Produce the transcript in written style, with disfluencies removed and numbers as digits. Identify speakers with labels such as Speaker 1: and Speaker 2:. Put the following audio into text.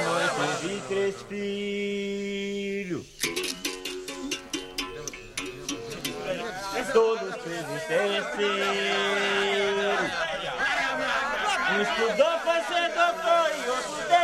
Speaker 1: mãe teve 3 filhos. Todos felizes terceiros. Um estudou, foi ser doutor e outro